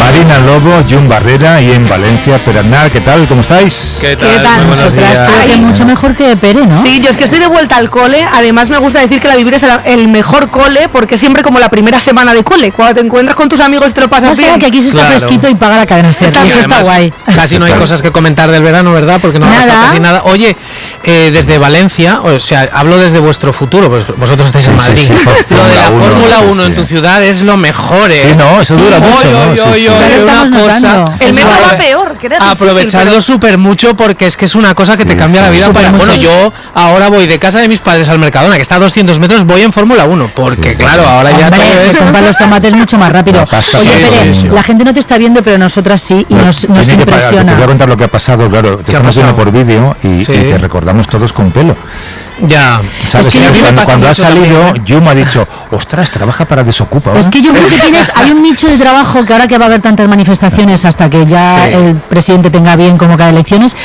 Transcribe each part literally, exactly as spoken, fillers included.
Marina Lobo, Jun Barrera y en Valencia, Pere Aznar. ¿Qué tal? ¿Cómo estáis? ¿Qué tal? ¿Qué tal? Nosotras creo que mucho mejor que Pere, ¿no? Sí, yo es que estoy de vuelta al cole. Además me gusta decir que la Vivir es el mejor cole, porque siempre como la primera semana de cole, cuando te encuentras con tus amigos y te lo pasas Más bien. que aquí se está Claro. fresquito y paga la cadena SER, y eso está guay. Casi no hay cosas que comentar del verano, ¿verdad? Porque no ha Nada. pasado casi nada. Oye, eh, desde Valencia, o sea, hablo desde vuestro futuro, pues vosotros estáis en Sí, sí, Madrid. sí, Fórmula Lo de la uno, Fórmula sí, uno sí. en tu ciudad es lo mejor, ¿eh? Sí, no, eso dura mucho, ¿no? Oy, Sí, oy, sí. oy, Ya lo una estamos cosa. notando. El Es metro una- va peor, que era difícil, Aprovechadlo pero- súper mucho porque es que es una cosa que te Sí, cambia sí, la vida. súper Para, mucho. bueno, yo ahora voy de casa de mis padres al Mercadona, que está a doscientos metros, voy en Fórmula uno, porque Sí, claro, sí. ahora ya Hombre, todo te es... compran los tomates mucho más rápido. La pasta, Oye, sí, Pere, sí, sí. la gente no te está viendo, pero nosotras sí, y No, nos, nos tiene que pagar. Te impresiona. voy a contar lo que ha pasado, claro. Te ¿Qué ha estamos viendo pasado? por vídeo y, Sí. y te recordamos todos con pelo. Ya, ¿Sabes? es que a mí me cuando pasa cuando ha mucho salido, también, ¿eh? Jun ha dicho, ostras, trabaja para Desocupa. ¿verdad? Es que yo creo que tienes, hay un nicho de trabajo que ahora que va a haber tantas manifestaciones hasta que ya Sí. el presidente tenga bien convocar elecciones,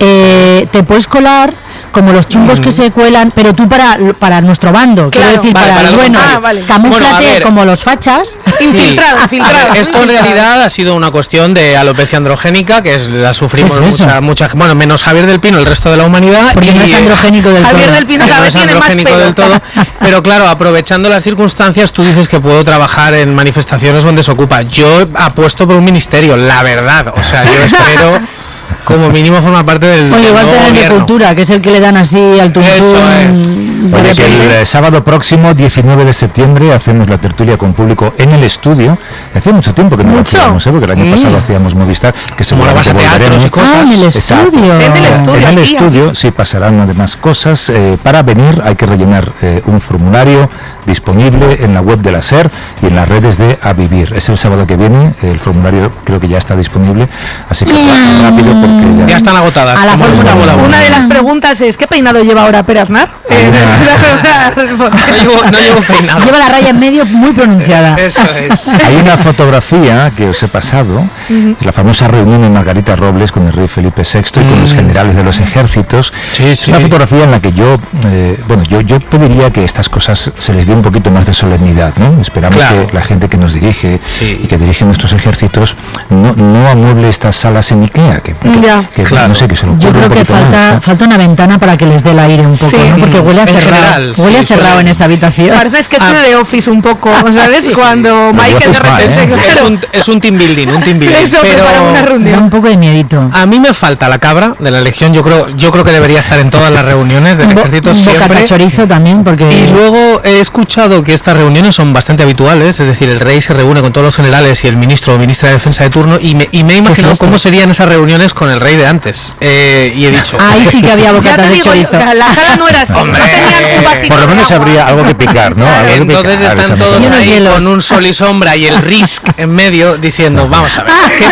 eh, te puedes colar como los chungos que se cuelan, pero tú para, para nuestro bando, quiero Claro. decir, Vale, para, para el lo bueno, contrario. Ah, vale. camúflate Bueno, a ver. como los fachas. Infiltrado, A infiltrado. ver, esto en realidad ha sido una cuestión de alopecia androgénica, que es la sufrimos ¿Qué es eso? mucha, mucha, bueno, menos Javier del Pino, el resto de la humanidad. Porque y, no es androgénico del Javier todo. del Pino que no cada vez es tiene más androgénico pelo. del todo, pero claro, aprovechando las circunstancias, tú dices que puedo trabajar en manifestaciones donde se ocupa. Yo apuesto por un ministerio, la verdad. O sea, yo espero como mínimo formar parte del, Oye, del igual nuevo tener de gobierno. cultura, que es el que le dan así al tuntún. Eso es. de Oye, que el repente. eh, sábado próximo, diecinueve de septiembre, hacemos la tertulia con público en el estudio. Hacía mucho tiempo que no Mucho. lo hacíamos, ¿eh? Porque el año Mm. pasado hacíamos Movistar, que Como ahora seguramente vas a teatros y volveremos. cosas. Ah, en el Exacto. estudio. En el estudio. En el tía. estudio sí pasarán además cosas. Eh, para venir hay que rellenar eh, un formulario disponible en la web de la SER y en las redes de A Vivir. Es el sábado que viene, el formulario creo que ya está disponible, así que va rápido porque ya... Ya están agotadas. A la como Fórmula Fórmula uno. uno. Una de las preguntas es, ¿qué peinado lleva ahora Pere Aznar? Eh, No llevo, no llevo peinado. Lleva la raya en medio muy pronunciada. Eso es. Hay una fotografía que os he pasado, la famosa reunión de Margarita Robles con el rey Felipe sexto y con los generales de los ejércitos. Sí, Es sí. una fotografía en la que yo, eh, bueno, yo, yo pediría que estas cosas se les dé un poquito más de solemnidad, ¿no? Esperamos Claro. que la gente que nos dirige Sí. y que dirige nuestros ejércitos no, no amueble estas salas en Ikea, que, que, Ya. que Claro. no sé, que se lo Yo ocurre creo un que poquito falta, más, ¿no? falta una ventana para que les dé el aire un poco, Sí. ¿no? Porque huele a En cerrado. general, huele a sí, cerrado suele- en esa habitación. Parece que Ah. es de Office un poco, ¿sabes? Cuando Lo Michael de haces mal, repente... ¿eh? Es claro, un, es un team building, un team building. Eso, pero prepara una Me da reunión. un poco de miedito. a mí me falta la cabra de la Legión. Yo creo, yo creo que debería estar en todas las reuniones del Un bo- ejército un bocata siempre. chorizo también, porque... Y luego he escuchado que estas reuniones son bastante habituales, es decir, el rey se reúne con todos los generales y el ministro o ministra de defensa de turno, y me, y me he imaginado fiesta. cómo serían esas reuniones con el rey de antes. Eh, y he dicho, Ahí sí que había Ya bocatas te de digo, yo, chorizo. la sala no era así, Hombre. no tenían un vasito Por lo de menos agua. habría algo que picar, ¿no? Algo que entonces picar, están esa todos Y unos ahí hielos. con un sol y sombra y el Risk en medio diciendo, vamos a ver, ¿qué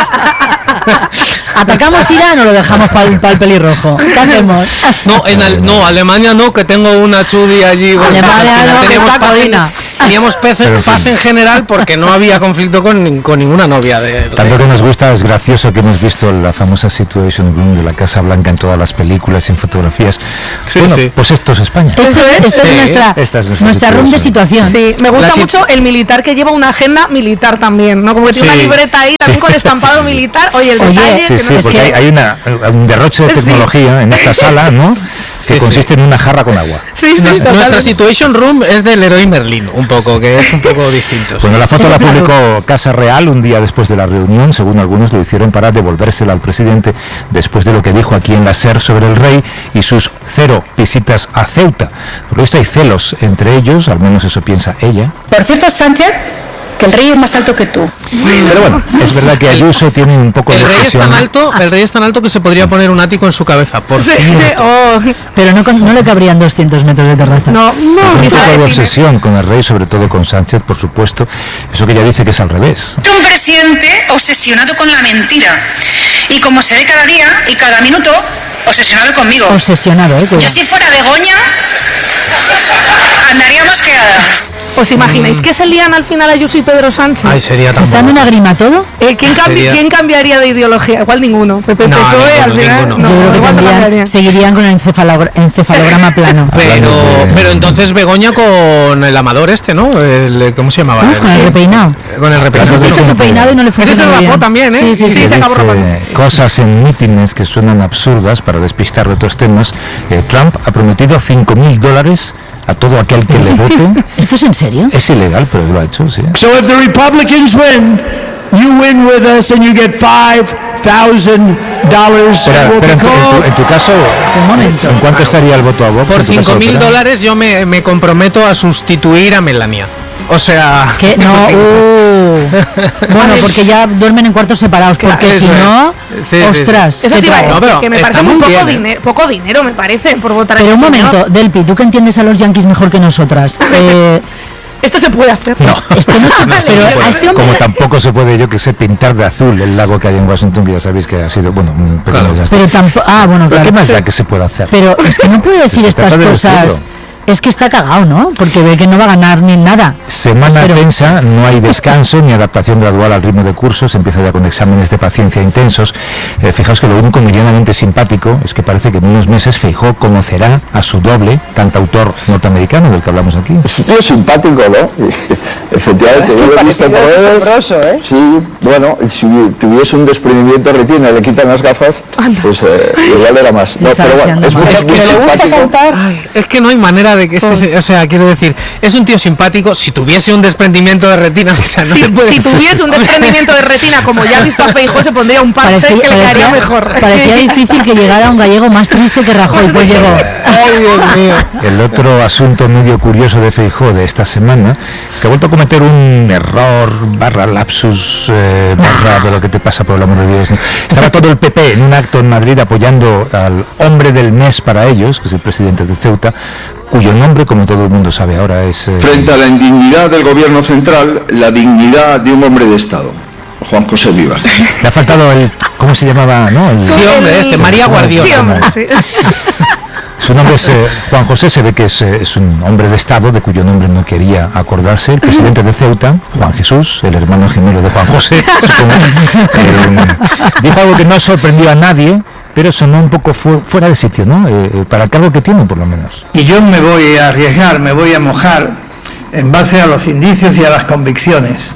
país? ¿Atacamos Irán o lo dejamos para el pelirrojo? ¿Qué hacemos? No, en Al- no, Alemania no, que tengo una chudi allí. bueno, Alemania al final no, que teníamos está paz, en, Corina. teníamos paz, en- Pero sí. paz en general porque no había conflicto con, nin- con ninguna novia de Tanto que nos gusta, es gracioso que hemos visto la famosa Situation Room de la Casa Blanca en todas las películas, en fotografías. Sí, bueno, sí. pues esto es España. Esto, esto Sí, es nuestra, esta es nuestra nuestra room de situación. Sí, me gusta La sit- mucho el militar que lleva una agenda militar también, ¿no? Como que tiene Sí. una libreta ahí también con estampado militar. Oye, el Oye, detalle Sí, que sí, no es porque que- hay, hay una, un derroche de Sí. tecnología en esta sala, ¿no? Que Sí, consiste en una jarra con agua. Sí, sí, Nuestra, nuestra totalmente. Situation Room es del Leroy Merlin, un poco, que es un poco distinto. Bueno, la foto la Claro. publicó Casa Real un día después de la reunión, según algunos lo hicieron para devolvérsela al presidente después de lo que dijo aquí en la SER sobre el rey y sus cero visitas a Ceuta. Por lo visto hay celos entre ellos, al menos eso piensa ella. Por cierto, Sánchez, que el rey es más alto que tú. Pero bueno, es verdad que Ayuso tiene un poco El de rey es obsesión. tan alto, el rey es tan alto que se podría poner un ático en su cabeza, por Sí, cierto. oh, Pero no, con- no le cabrían doscientos metros de terraza. no, no, Un que poco sale de de cine. obsesión con el rey, sobre todo con Sánchez, por supuesto. Eso que ella dice que es al revés. Un presidente obsesionado con la mentira. Y como se ve cada día y cada minuto, obsesionado conmigo. Obsesionado, ¿eh? Yo Cuidado. si fuera Begoña, andaría mosqueada. ¿Os imagináis que se lían al final Ayuso y Pedro Sánchez? Ay, sería tan ¿Está dando bueno. una grima todo? Eh, ¿quién, cambi- sería- quién cambiaría de ideología? Igual ninguno. P P No, P S O E al ninguno, final. ninguno. No, Yo creo que igual no tendrían- cambiarían. seguirían con el encefalogra- encefalograma plano. Pero, Hablando de- pero entonces Begoña con el amador este, ¿no? El, ¿Cómo se llamaba? Uf, con el repeinado. con el repeinado. Ese es tu peinado y no le Ese funciona se muy rapó bien. también, ¿eh? Sí, sí, sí, que se acabó dice rapando. cosas en mítines que suenan absurdas para despistar de otros temas. Eh, Trump ha prometido cinco mil dólares a todo aquel que le vote. ¿Esto es en serio? Es ilegal, pero lo ha hecho, sí. So if the Republicans win, you win with us and you get five thousand dollars. Espera, espera, en, tu, en, tu, en tu caso, Un momento. ¿en cuánto estaría el voto a Vox? Por En tu caso, cinco mil Opera. dólares yo me, me comprometo a sustituir a Melania. O sea... Que no, uh. Bueno, porque ya duermen en cuartos separados, porque Eso si es. no, Sí, sí, ostras. sí. Eso ¿qué te iba a tal? decir, No, pero que me está parece muy muy poco, bien, ¿eh? dinero, poco dinero, me parece, por votar a Pero un este señor. momento, Delpi, tú que entiendes a los yanquis mejor que nosotras. Eh, Esto se puede hacer. esto no se pero a este hombre Como tampoco se puede, yo que sé, pintar de azul el lago que hay en Washington, que ya sabéis que ha sido, bueno, un pequeño Claro. desastre. pero tampoco, ah, bueno, Pero claro. ¿qué más da que se pueda hacer? Pero es que no puede decir Se estas trata de cosas. decirlo. Es que está cagado, ¿no? Porque ve que no va a ganar ni nada. Semana Espero. tensa, no hay descanso ni adaptación gradual al ritmo de cursos, empieza ya con exámenes de paciencia intensos. Eh, fijaos que lo único medianamente simpático es que parece que en unos meses Feijóo conocerá a su doble, cantautor norteamericano del que hablamos aquí. Es un tío simpático, ¿no? Efectivamente, yo lo he visto en redes. ¿eh? Sí, bueno, si tuviese un desprendimiento de retina y le quitan las gafas, pues eh, igual era más. No, está pero bueno, deseando es muy, más. muy Es que le gusta simpático. cantar. Ay, es que no hay manera de que este, se- o sea, quiero decir, es un tío simpático. Si tuviese un desprendimiento de retina, o sea, no Si, se puede. si tuviese un desprendimiento de retina, como ya ha visto a Feijóo, se pondría un parche Parecía, que le quedaría parecía- mejor. parecía difícil que llegara un gallego más triste que Rajoy, pues llegó. Ay, Dios mío. El otro asunto medio curioso de Feijóo de esta semana es que ha vuelto a cometer un error, barra lapsus, eh, barra de lo que te pasa, por el amor de Dios. Estaba todo el P P en un acto en Madrid apoyando al hombre del mes para ellos, que es el presidente de Ceuta, cuyo nombre, como todo el mundo sabe ahora, es... eh, Frente a la indignidad del gobierno central, la dignidad de un hombre de Estado, Juan José Vivas. le ha faltado el... ¿Cómo se llamaba? ¿No? El- Sí, hombre, este, María Guardiola. Sí, hombre, sí. Su nombre es eh, Juan José, se ve que es, eh, es un hombre de Estado de cuyo nombre no quería acordarse. El presidente de Ceuta, Juan Jesús, el hermano gemelo de Juan José, supongo, eh, dijo algo que no sorprendió a nadie, pero sonó un poco fu- fuera de sitio, ¿no? Eh, eh, para el cargo que tiene, por lo menos. Y yo me voy a arriesgar, me voy a mojar en base a los indicios y a las convicciones.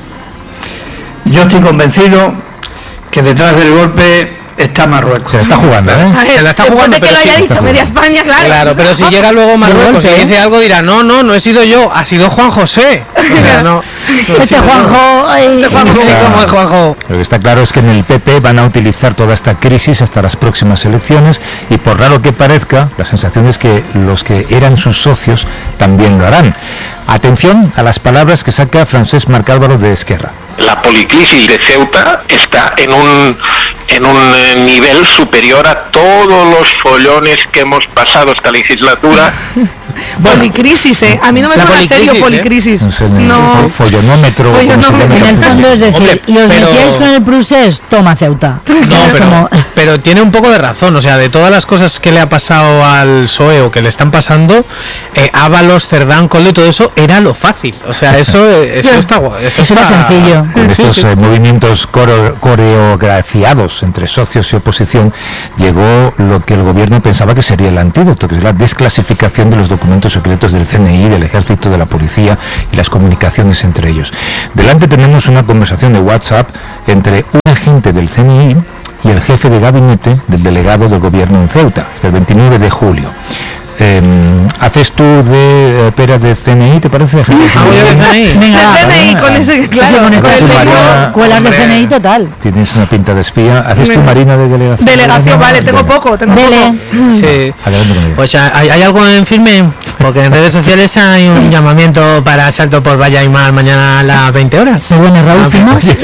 Yo estoy convencido que detrás del golpe está Marruecos. Se la está jugando, A ¿eh? ver, Se la está después jugando, de que pero lo sí, haya está dicho jugando. media España, claro. Claro, pero si llega luego Marruecos y golpe, ¿eh? dice algo, dirá, no, no, no he sido yo, ha sido Juan José. O sea, no. no he Este sido yo. Juanjo, ay, Juanjo, sí, como es Juanjo. Lo que está claro es que en el P P van a utilizar toda esta crisis hasta las próximas elecciones y por raro que parezca, la sensación es que los que eran sus socios también lo harán. Atención a las palabras que saca Francesc Marc Álvaro de Esquerra. La policrisis de Ceuta está en un en un eh, nivel superior a todos los follones que hemos pasado esta legislatura. Policrisis, ¿eh? A mí no me La suena serio policrisis, ¿eh? policrisis. No sé, en el No. fo- follonómetro, como se Follonómetro. llame, en el tampoco. fondo es decir, Hombre, los pero- metíais con el procés, toma Ceuta. No, pero, Como- pero tiene un poco de razón, o sea, de todas las cosas que le ha pasado al P S O E o que le están pasando, eh, Ábalos, Cerdán, Coldo y todo eso era lo fácil, o sea, eso, eh, eso está guay. Eso, Eso era está- sencillo. Con Sí, estos sí. eh, movimientos coreo- coreografiados entre socios y oposición llegó lo que el gobierno pensaba que sería el antídoto, que es la desclasificación de los documentos secretos del C N I, del Ejército, de la Policía y las comunicaciones entre ellos. Delante tenemos una conversación de WhatsApp entre un agente del C N I y el jefe de gabinete del delegado del gobierno en Ceuta, es del veintinueve de julio. Eh, ¿Haces tú de eh, pera de C N I, te parece? Agente de Ah, voy a C N I? decir ahí. Venga, El C N I con ese, sí, claro. con esto Ahora del tú, tengo Mariana, cuelas de hombre. C N I total. Tienes una pinta de espía. ¿Haces tu Me- Marina de delegación? Delegación, vale, tengo Bueno, poco, tengo Dele. poco. Sí. Adelante con ello. Pues ¿hay, hay algo en firme? Porque en redes sociales hay un llamamiento para salto por Valla y Mar mañana a las veinte horas. Perdone, Raúl Ah, ok. Cimas. Oye,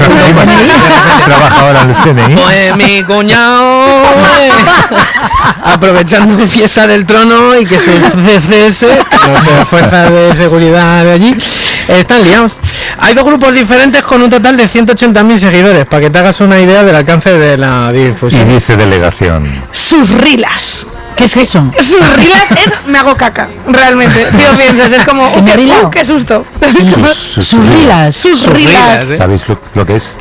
trabaja ahora en el C N I. Pues mi cuñado, eh, aprovechando fiesta del trono y que su C C S, no sé, fuerzas de seguridad de allí, están liados. Hay dos grupos diferentes con un total de ciento ochenta mil seguidores, para que te hagas una idea del alcance de la Y difusión. dice delegación. Sus rilas. ¿Qué es eso? Sus rilas es me hago caca, realmente. Si lo piensas, es como, ¿Que me he uh, rilado? qué susto. Sus- Sus rilas. Sus Sus rilas. rilas, ¿eh? ¿Sabéis lo, lo que es?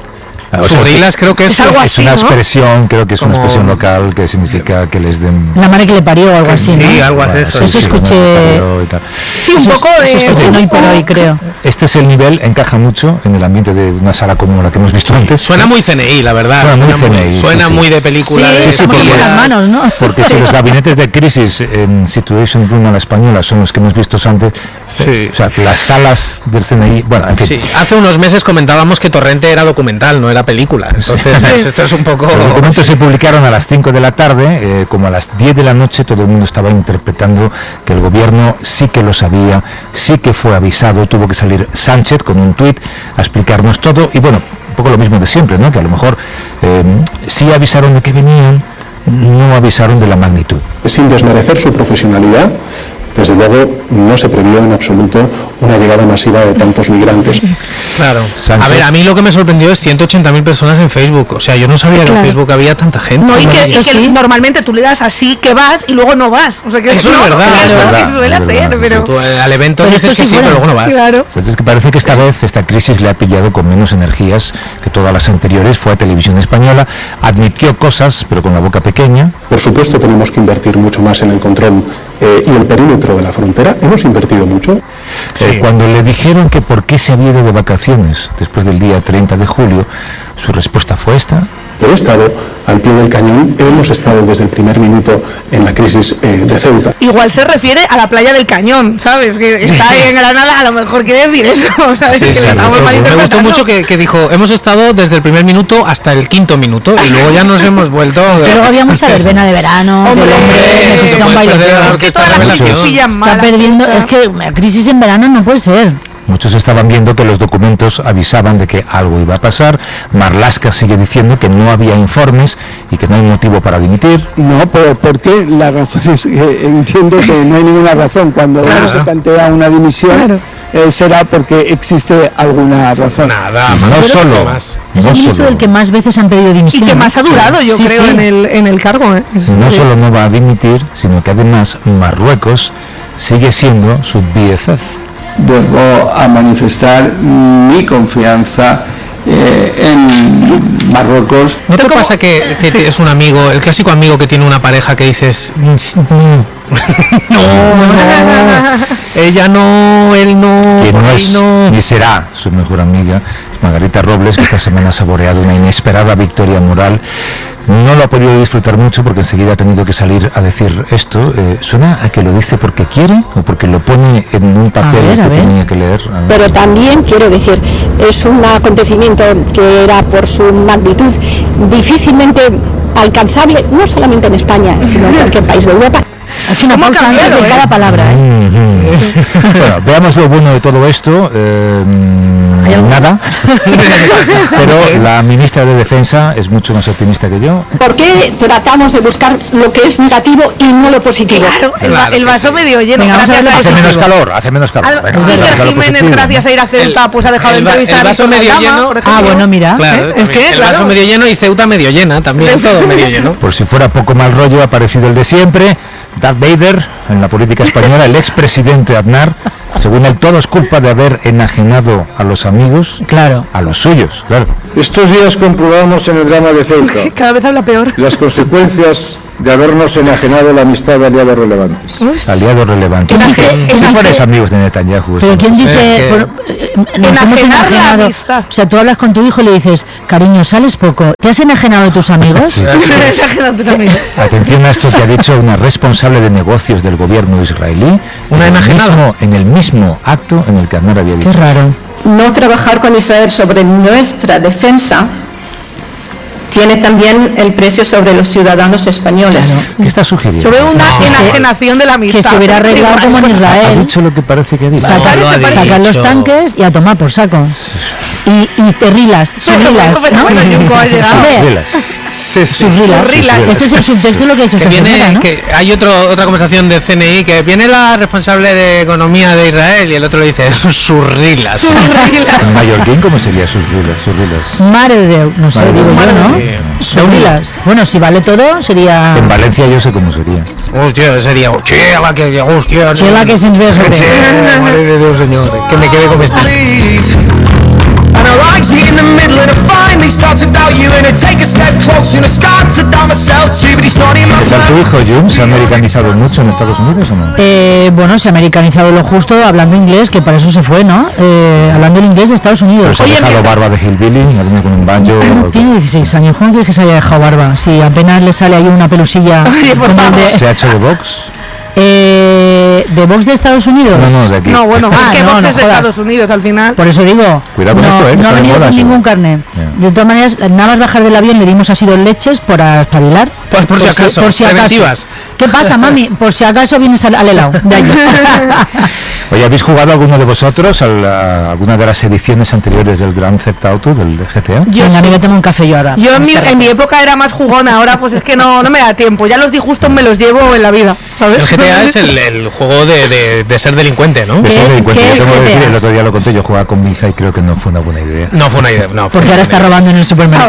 O sea, Churrilas creo que es, es algo es así, una ¿no? expresión, creo que es Como- una expresión local que significa que les den... La madre que le parió o algo así, ¿no? Sí, algo así. Bueno, Eso, sí, eso sí, escuché- bueno, y tal. Sí, un Eso es- poco de... eso escuché hoy por hoy, creo. Este es el nivel, encaja mucho en el ambiente de una sala como la que hemos visto antes. Suena muy C N I, la verdad. Suena muy C N I, sí, suena sí. muy de película. Sí, de sí, sí, espías. porque las manos, ¿no? Porque si los gabinetes de crisis en Situation Room a la española son los que hemos visto antes, Sí. o sea, las salas del C N I, bueno, en fin. Sí, hace unos meses comentábamos que Torrente era documental, no era película. Entonces, esto es un poco... Los documentos se publicaron a las cinco de la tarde, eh, como a las diez de la noche todo el mundo estaba interpretando que el gobierno sí que lo sabía, sí que fue avisado, tuvo que salir Sánchez con un tuit a explicarnos todo y bueno, un poco lo mismo de siempre, ¿no? Que a lo mejor eh, sí avisaron de que venían, no avisaron de la magnitud. Sin desmerecer su profesionalidad, desde luego no se previó en absoluto una llegada masiva de tantos migrantes. Claro. Sánchez. A ver, a mí lo que me sorprendió es ciento ochenta mil personas en Facebook. O sea, yo no sabía que Claro. en Facebook había tanta gente. No, y que, y Esto que sí. normalmente tú le das así que vas y luego no vas. O sea, que Eso es no, verdad, que es lo verdad, que suele es verdad. hacer, pero... Tú eh, al evento Pero dices esto que sí sí, pero fuera. luego no vas. Claro. Entonces es que parece que esta vez esta crisis le ha pillado con menos energías que todas las anteriores. Fue a Televisión Española, admitió cosas, pero con la boca pequeña. Por supuesto tenemos que invertir mucho más en el control eh, y el perímetro de la frontera. Hemos invertido mucho. Eh, cuando le dijeron que por qué se había ido de vacaciones después del día treinta de julio, su respuesta fue esta. Pero he estado al pie del cañón, hemos estado desde el primer minuto en la crisis eh, de Ceuta. Igual se refiere a la playa del Cañón, ¿sabes? Que está ahí en Granada, a lo mejor quiere decir eso, ¿sabes? Sí, que sí, lo estamos me gustó malinterpretando. mucho que, que dijo, hemos estado desde el primer minuto hasta el quinto minuto y luego ya nos hemos vuelto... Que luego había mucha verbena de verano, Hombre, que el hombre necesita un puedes baile. perder la Es que orquesta todas las revelación. costillas Está malas. perdiendo, es que la crisis en verano no puede ser. Muchos estaban viendo que los documentos avisaban de que algo iba a pasar. Marlaska sigue diciendo que no había informes y que no hay motivo para dimitir. No, pero ¿por qué? La razón es que entiendo que no hay ninguna razón. Cuando uno se plantea una dimisión, Claro. eh, será porque existe alguna razón. Nada, No más. solo, más. Es no el ministro solo, del que más veces han pedido Y dimisión. que más ha durado, yo Sí, creo, sí. En, el, en el cargo. ¿eh? Es- no sí. solo no va a dimitir, sino que además Marruecos sigue siendo su B F F. Vuelvo a manifestar mi confianza eh, en Marruecos. ¿No te Pero como- pasa que, que te- es un amigo, el clásico amigo que tiene una pareja que dices, "Mm, no, no, no, ella no, él no, Que no él es no"? ni será su mejor amiga, es Margarita Robles, que esta semana ha saboreado una inesperada victoria moral. No lo ha podido disfrutar mucho porque enseguida ha tenido que salir a decir esto. Eh, ¿Suena a que lo dice porque quiere o porque lo pone en un papel ver, a que ver. tenía que leer? A ver. Pero también, quiero decir, es un acontecimiento que era por su magnitud difícilmente alcanzable, no solamente en España, sino en cualquier país de Europa. Hace una ¿Cómo ha pausa antes cambiado, de eh? cada palabra, ¿eh? Mhm. Bueno, veamos lo bueno de todo esto. Eh, ¿Hay algo? nada. Pero la ministra de Defensa es mucho más optimista que yo. ¿Por qué tratamos de buscar lo que es negativo y no lo positivo? Claro, el, va- Claro el que vaso sí. medio lleno. Venga, vamos a gracias ver a lo Hace eso. menos calor, hace menos calor. Al- Venga, Iker venga, lo Jiménez, positivo. gracias a ir a Ceuta, pues ha dejado de el va- entrevistar el a vaso Víctor medio Gama, lleno. por ejemplo. Ah, bueno, mira. Claro, Es que, el claro. vaso medio lleno y Ceuta medio llena también, todo medio lleno. Por si fuera poco mal rollo, ha aparecido el de siempre, Darth Vader, en la política española, el expresidente Aznar. Según él, todo es culpa de haber enajenado a los amigos, Claro. a los suyos, claro. Estos días comprobamos en el drama de Ceuta Cada vez habla peor. las consecuencias de habernos enajenado la amistad de aliados relevantes. Aliados relevantes. Enaje- Si enaje- fueres amigos de Netanyahu. Pero esto ¿quién no dice? que- bueno, eh, nos hemos Enajenar la enajenado. amistad. O sea, tú hablas con tu hijo y le dices, cariño, sales poco. ¿Te has enajenado de tus amigos? Sí. Exagerando tú también. Atención a esto que ha dicho una responsable de negocios del gobierno israelí. Una en el enajenada. mismo, en el mismo acto en el que Aznar había dicho. Qué raro. No trabajar con Israel sobre nuestra defensa tiene también el precio sobre los ciudadanos españoles. ¿Qué está sugiriendo? Yo veo una No, enajenación de la amistad. Que se hubiera arreglado como en Ha Israel. dicho lo que parece que ha dicho. Sacan, lo ha sacan los dicho. tanques y a tomar por saco. Y, y te rilas, sus Pero rilas, bueno, ¿no? bueno, Yunko ha llegado. Hombre, Rilas. sus rilas. Sus rilas. Este es el subtexto de lo que ha hecho Que esta viene, semana, ¿no? que hay otro, otra conversación de C N I que viene la responsable de economía de Israel y el otro le dice sus rilas. En mallorquín, ¿cómo sería sus rilas? Sus rilas? Madre de Déu, no sé, Madre de digo Déu. yo, ¿no? Madre de Sus rilas. Bueno, si vale todo, sería... En Valencia yo sé cómo sería. Hostia, sería hostia, la que hostia. Chela que se'ns ve sobre. Hostia, madre de Dios, señor, que me quede comestible. And our eyes meet in the middle and it finally starts to ¿Qué tal tu hijo, Jun? ¿Se ha americanizado mucho en Estados Unidos o no? Eh, bueno, se ha americanizado lo justo hablando inglés, que para eso se fue, ¿no? Eh, hablando el inglés de Estados Unidos. ¿Se ha dejado barba de hillbilly? ¿Alguno con un banjo? Tiene dieciséis años, ¿cómo crees que se haya dejado barba? Sí, apenas le sale ahí una pelusilla. Oye, por favor. De... ¿Se ha hecho de box? Eh, ¿De Vox de Estados Unidos? No, no, de aquí. No, bueno, Ah, es que no, Vox no es de jodas. Estados Unidos al final. Por eso digo, Cuidado con no, esto, ¿eh? Que no ha está de venido moda con eso. ningún carnet. Yeah. De todas maneras, nada más bajar del avión le dimos así dos leches para espabilar. Pues por si acaso, por si acaso. preventivas. ¿Qué pasa, mami? Por si acaso vienes al, al helado de allí. Oye, ¿habéis jugado alguno de vosotros a, la- a alguna de las ediciones anteriores del Grand Theft Auto, del G T A? Yo Venga, a mí me tomo un café yo ahora. Yo en mi, en mi época era más jugona, ahora pues es que no, no me da tiempo. Ya los disgustos me los llevo en la vida, ¿sabes? El G T A es el, el juego de, de, de ser delincuente, ¿no? De ser delincuente. qué Yo es tengo que G T A? decir, el otro día lo conté, yo jugaba con mi hija y creo que no fue una buena idea. No fue una idea, no. Porque ahora está robando en el supermercado.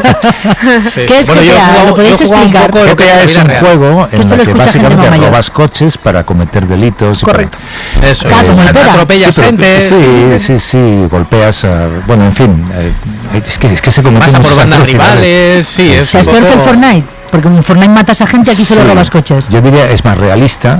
Sí. ¿Qué es Bueno, yo he G T A? jugado- ¿Lo podéis yo he jugado un explicar? poco lo G que T A la es vida un real. juego en Esto el lo que escucha gente básicamente más mayor. robas coches para cometer delitos. y Correcto. Eso, Ah, es. como el Pera. Atropellas para- Sí, pero- gente, sí, sí, sí, golpeas, a- bueno, en fin, eh, es que es que se cometen pasa por muchas bandas atrocidades. rivales, sí, es ¿Se un es peor que el poco- Fortnite? Porque en Fortnite matas a gente, aquí solo Sí, robas coches. Yo diría es más realista.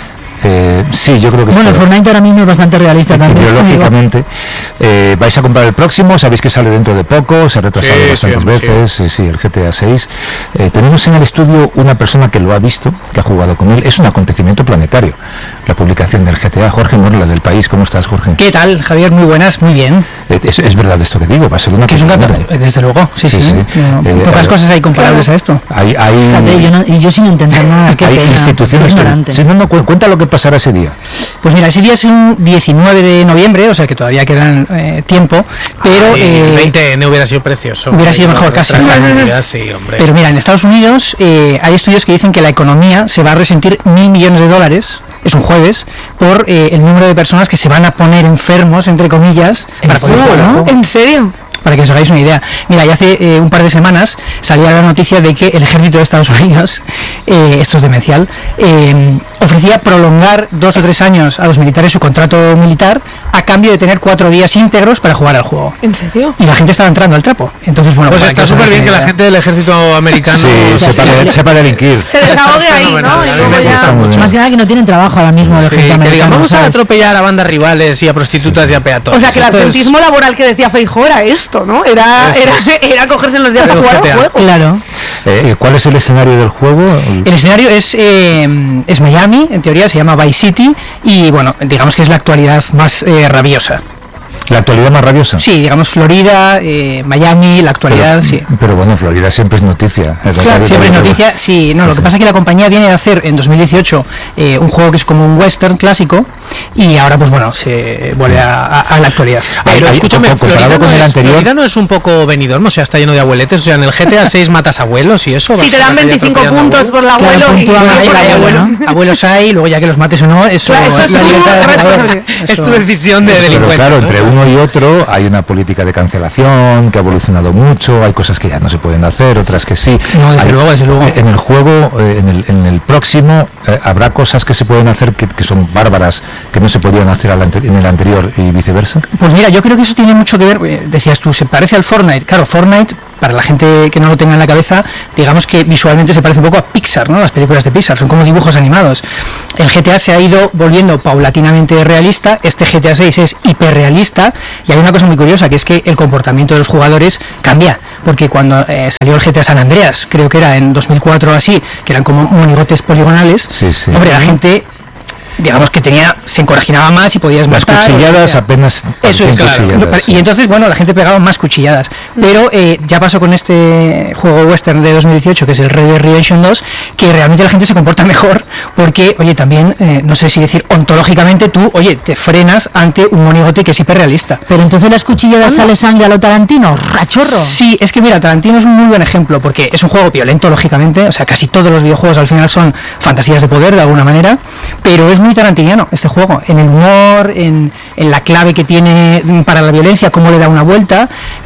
Eh, sí, yo creo que es Bueno, el peor. Fortnite ahora mismo es bastante realista también. Ideológicamente, eh, vais a comprar el próximo, sabéis que sale dentro de poco, se ha retrasado Sí, bastantes sí, veces, sí. sí, el G T A seis. Eh, tenemos en el estudio una persona que lo ha visto, que ha jugado con él, es un acontecimiento planetario, la publicación del G T A. Jorge Morla, del País, ¿cómo estás, Jorge? ¿Qué tal, Javier? Muy buenas, muy bien. Eh, es, es verdad esto que digo, va a ser una Que es un cosa gato, desde luego, sí, sí. Sí, sí. sí. No, Eh, pocas eh, cosas hay comparables a esto. Hay, hay, Fíjate, yo no- y yo sin entender nada, qué hay pena. instituciones que, ignorante. si no, no, cu- cuenta lo que pasará ese día. Pues mira, ese día es un diecinueve de noviembre, o sea que todavía quedan eh, tiempo, pero... Ay, eh, el veinte N hubiera sido precioso. hubiera sido mejor, casi. Sí, hombre. Pero mira, en Estados Unidos eh, hay estudios que dicen que la economía se va a resentir mil millones de dólares, es un jueves, por eh, el número de personas que se van a poner enfermos, entre comillas, ¿En para poder serio? jugar al juego. ¿En serio? Para que os hagáis una idea. Mira, ya hace eh, un par de semanas salía la noticia de que el ejército de Estados Unidos, eh, esto es demencial, eh, ofrecía prolongar dos o tres años a los militares su contrato militar a cambio de tener cuatro días íntegros para jugar al juego. ¿En serio? Y la gente estaba entrando al trapo. Entonces, bueno, Pues para está os hagáis súper bien una que la idea. gente del ejército americano Sí, sepa, de- sepa delinquir. Se desahogue ahí, ¿no? Fenomenal, Y a mí luego me ya... gusta mucho. Más que nada que no tienen trabajo ahora mismo los Sí, gente que digan, americanos, vamos a ¿sabes? atropellar a bandas rivales y a prostitutas y a peatones. O sea que el Esto es- absentismo laboral que decía Feijóo era esto, ¿no? Era, Eso era, es. era cogerse los días Era para un jugar G T A. al juego. Claro. Eh, ¿Cuál es el escenario del juego? El escenario es, eh, es Miami, en teoría se llama Vice City, y bueno, digamos que es la actualidad más eh, rabiosa. La actualidad más rabiosa. Sí, digamos Florida, eh, Miami, la actualidad, pero, sí. pero bueno, Florida siempre es noticia. Es Claro, noticia, siempre es pero- noticia, sí, no, lo que Sí. pasa es que la compañía viene a hacer en dos mil dieciocho eh, un juego que es como un western clásico y ahora pues bueno, se vuelve a, a- a la actualidad. Pero Hay- hay- escúchame, comparado Florida no, con el es, anterior- Florida no es un poco venidor, o sea, está lleno de abueletes, o sea, en el G T A seis matas abuelos y eso. Si vas te por dan la calle veinticinco atropellando puntos por el Claro, abuelo y... puntúa más y- el y- abuelo, ¿no? Abuelos hay, luego ya que los mates o no, eso, Claro, eso es la tu libertad del jugador. responsabilidad. Es Eso- tu decisión de Pero delincuente. claro, ¿no? entre uno y otro hay una política de cancelación que ha evolucionado mucho, hay cosas que ya no se pueden hacer, otras que sí. No, desde Hay- luego, desde luego. En el juego, eh, en el, en el próximo, eh, habrá cosas que se pueden hacer que, que son bárbaras, que no se podían hacer al ante- en el anterior y viceversa. Pues mira, yo creo que eso tiene mucho que ver, eh, decías tú, se parece al Fortnite. Claro, Fortnite, para la gente que no lo tenga en la cabeza, digamos que visualmente se parece un poco a Pixar, ¿no? Las películas de Pixar, son como dibujos animados. El G T A se ha ido volviendo paulatinamente realista, este G T A seis es hiperrealista, y hay una cosa muy curiosa, que es que el comportamiento de los jugadores cambia, porque cuando eh, salió el G T A San Andreas, creo que era en dos mil cuatro o así, que eran como monigotes poligonales, Sí, sí. hombre, la gente... digamos que tenía, se encorajinaba más y podías Las matar. cuchilladas o sea, apenas eso parecían es, claro. cuchilladas, sí. Y entonces, bueno, la gente pegaba más cuchilladas. Pero eh, ya pasó con este juego western de dos mil dieciocho, que es el Red Dead Redemption dos, que realmente la gente se comporta mejor, porque, oye, también, eh, no sé si decir, ontológicamente tú, oye, te frenas ante un monigote que es hiperrealista. Pero entonces las cuchilladas sale sangre a lo Tarantino, rachorro. Sí, es que mira, Tarantino es un muy buen ejemplo, porque es un juego violento, lógicamente, o sea, casi todos los videojuegos al final son fantasías de poder, de alguna manera, pero es muy tarantiniano este juego, en el humor, en, en la clave que tiene para la violencia, cómo le da una vuelta,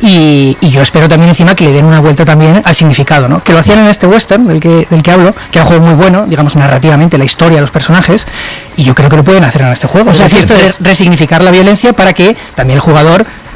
y, y yo espero también encima que le den una vuelta también al significado, ¿no? Que lo hacían en este western del que, del que hablo, que era un juego muy bueno, digamos narrativamente, la historia, los personajes, y yo creo que lo pueden hacer en este juego. O sea, que esto es resignificar la violencia para que también el jugador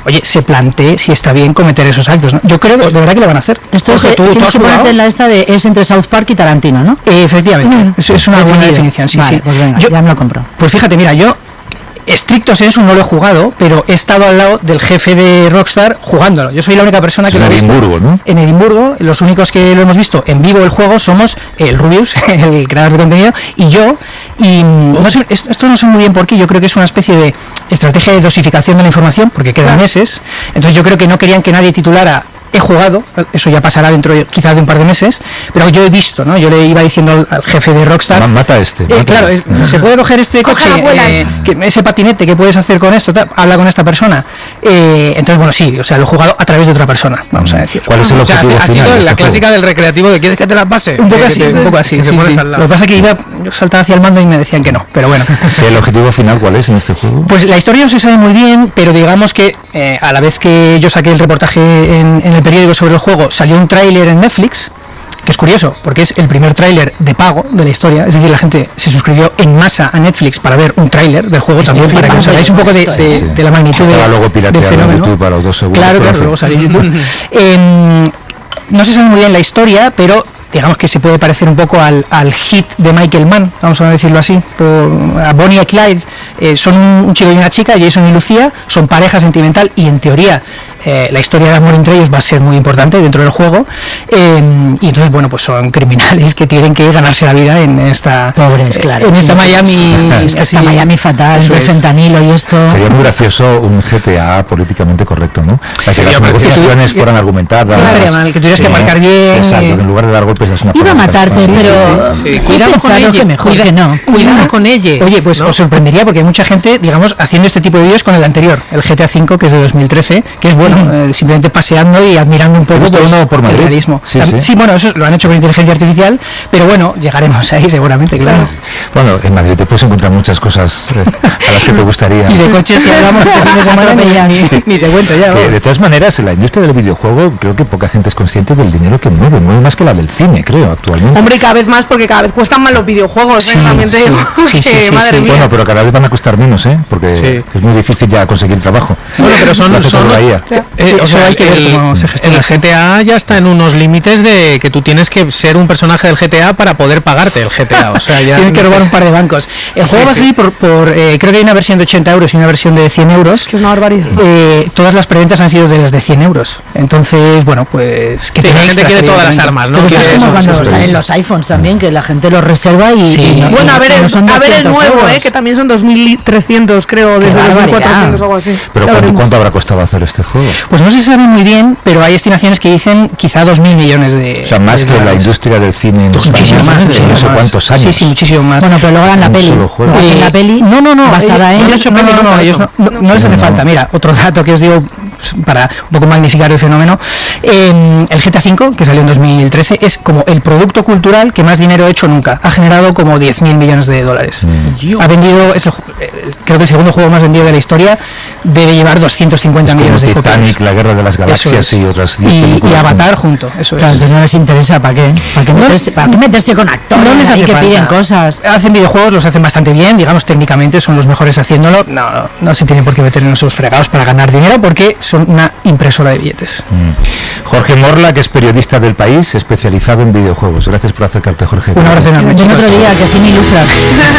oye, se plantee si está bien cometer esos actos, ¿no? Yo creo que de verdad que lo van a hacer. Esto es, tú, tienes tú que ponerte en la esta de, es entre South Park y Tarantino, ¿no? Eh, efectivamente, mm. es, es una Definido. buena definición, sí, vale, sí. Pues venga, yo, ya me lo compro. Pues fíjate, mira, yo estricto sensu no lo he jugado, pero he estado al lado del jefe de Rockstar jugándolo. Yo soy la única persona que en lo ha visto. En Edimburgo, ¿no? En Edimburgo, los únicos que lo hemos visto en vivo el juego somos el Rubius, el creador de contenido, y yo. Y no sé, esto no sé muy bien por qué. Yo creo que es una especie de estrategia de dosificación de la información, porque quedan meses. Entonces yo creo que no querían que nadie titulara he jugado, eso ya pasará dentro quizás de un par de meses, pero yo he visto, ¿no? Yo le iba diciendo al, al jefe de Rockstar, mata este, eh, claro, es, se puede coger este coche, eh, que, ese patinete, ¿qué puedes hacer con esto? Tal, habla con esta persona. Eh, entonces, bueno, sí, o sea, lo he jugado a través de otra persona, vamos a decir. ¿Cuál es el objetivo? O sea, ha sido final, la este clásica juego? del recreativo de ¿quieres que te la pase? Un poco eh, así, te, un poco así. Que Sí, te pones sí. al lado. Lo que pasa es que iba, yo saltaba hacia el mando y me decían que no, pero bueno. ¿El objetivo final cuál es en este juego? Pues la historia no se sabe muy bien, pero digamos que eh, a la vez que yo saqué el reportaje en, en el periódico sobre el juego, salió un tráiler en Netflix, que es curioso, porque es el primer tráiler de pago de la historia, es decir, la gente se suscribió en masa a Netflix para ver un tráiler del juego. Estoy también, para que os hagáis un poco de, de, de la magnitud de, luego del fenómeno. En YouTube a los dos segundos. Claro, claro, luego salió en YouTube. eh, no se sabe muy bien la historia, pero digamos que se puede parecer un poco al, al hit de Michael Mann, vamos a decirlo así, por, a Bonnie y Clyde. Eh, son un, un chico y una chica, Jason y Lucía, son pareja sentimental y en teoría eh, la historia de amor entre ellos va a ser muy importante dentro del juego, eh, y entonces bueno, pues son criminales que tienen que ganarse la vida en esta pobres, eh, claro, en esta Miami, sí, sí, esta Miami fatal, entre fentanilo y esto. Sería muy gracioso un G T A políticamente correcto, ¿no? Para que las negociaciones fueran argumentadas. Claro, mal, que tuvieras sí, que marcar bien. Exacto, que en lugar de dar golpes das una iba a matarte, sí, pero sí, sí, sí. cuidado con ella, que mejor cuida, que no. Cuidado con ella. Oye, pues ¿no? Os sorprendería porque hay mucha gente, digamos, haciendo este tipo de vídeos con el anterior, el G T A cinco, que es de dos mil trece, que es bueno, mm. eh, simplemente paseando y admirando un poco pues, uno por el realismo. Sí, sí. sí, bueno, eso lo han hecho con inteligencia artificial, pero bueno, llegaremos ahí seguramente, claro. Bueno, en Madrid te puedes encontrar muchas cosas eh, a las que te gustaría. Y de coches, si hablamos de fin de semana, ni, ni, ni te cuento ya. Que, de todas maneras, en la industria del videojuego creo que poca gente es consciente del dinero que mueve, mueve más que la del cine, creo, actualmente. Hombre, cada vez más, porque cada vez cuestan más los videojuegos, sí, ¿eh? También te sí, digo, sí, sí, sí, madre sí. mía. Bueno, pero cada vez van a costar menos, ¿eh? Porque sí. es muy difícil ya conseguir trabajo. Bueno, pero son... son eh, eh, o sea, hay que ver cómo se gestiona. El G T A ya está en unos límites de que tú tienes que ser un personaje del G T A para poder pagarte el G T A. O sea, ya tienes que robar un par de bancos. El sí, juego sí. va a salir por, por eh, creo que hay una versión de ochenta euros y una versión de cien euros. Es que una barbaridad. Eh, todas las preventas han sido de las de cien euros. Entonces, bueno, pues que sí, la gente quiere todas las armas, ¿no? Es como cuando salen los iPhones también, que la gente los reserva y... Sí. y no, bueno, a ver, el, no a ver el nuevo, eh, que también son dos mil trescientos, creo, desde dos mil cuatrocientos o algo así. Pero ¿cuánto, ¿cuánto habrá costado hacer este juego? Pues no se sabe muy bien, pero hay estimaciones que dicen quizá dos mil millones de... O sea, más que la industria del cine en muchísimo España, más, de no sé cuántos años. Sí, sí, muchísimo más. Bueno, pero logran la peli. Eh, la peli no, no, no, basada eh, en... No, no, no, no, ellos no, no, no les hace falta. Mira, otro dato que os digo para un poco magnificar el fenómeno. Eh, el G T A cinco, que salió en dos mil trece, es como el producto cultural que más dinero ha hecho nunca. Ha generado como diez mil millones de dólares. Mm. Ha vendido, es el, creo que el segundo juego más vendido de la historia, debe llevar doscientos cincuenta es millones de copias. Titanic, La Guerra de las Galaxias es. y otras diez y, películas. Y Avatar junto, eso claro, es. Entonces no les interesa, ¿para qué? ¿Para qué meterse, ¿para qué meterse con actores no les hace que falta. piden cosas? Hacen videojuegos, los hacen bastante bien, digamos, técnicamente son los mejores haciéndolo. No, no, no se tienen por qué meter en esos fregados para ganar dinero porque son una impresora de billetes. Mm. Jorge Morla, que es periodista del País, especializado en videojuegos. Gracias por acercarte, Jorge. Un abrazo enorme. Ven otro día, que así me ilustras.